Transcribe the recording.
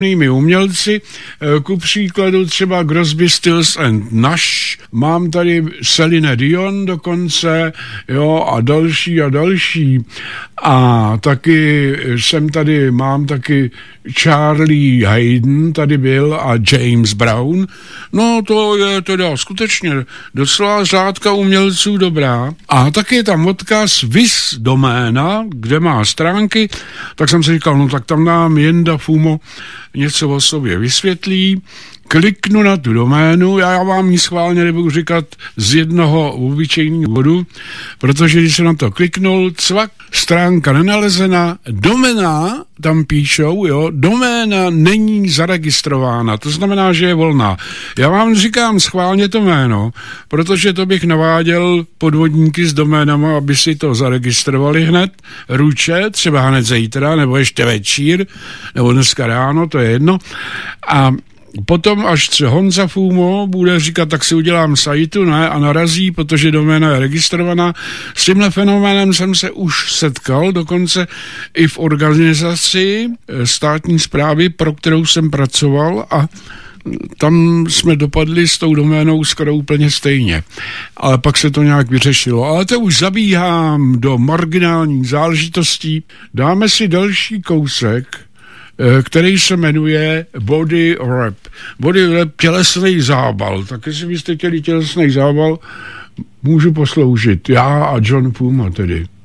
umělci, ku příkladu třeba Crosby, Stills and Nash, mám tady Celine Dion dokonce, jo, a další. A taky mám taky Charlie Hayden tady byl a James Brown. No to je teda skutečně docela řádka umělců dobrá. A taky je tam odkaz Viz doména, kde má stránky, tak jsem si říkal, no tak tam nám Jenda Fumo něco o sobě vysvětlí. Kliknu na tu doménu, já vám ji schválně nebudu říkat z jednoho obyčejného bodu, protože když jsem na to kliknul, cvak, stránka nenalezena, doména, tam píšou, jo, doména není zaregistrována, to znamená, že je volná. Já vám říkám schválně to jméno, protože to bych naváděl podvodníky s doménama, aby si to zaregistrovali hned, ruče, třeba hned zítra, nebo ještě večír, nebo dneska ráno, to je jedno. A potom, až Honza Fumo bude říkat, tak si udělám sajtu, ne, a narazí, protože doména je registrovaná. S tímhle fenoménem jsem se už setkal, dokonce i v organizaci státní správy, pro kterou jsem pracoval, a tam jsme dopadli s tou doménou skoro úplně stejně. Ale pak se to nějak vyřešilo. Ale to už zabíhám do marginálních záležitostí. Dáme si další kousek, který se jmenuje Body Rap. Body Rap, tělesný zábal. Tak jestli byste chtěli tělesný zábal, můžu posloužit. Já a John Puma tedy.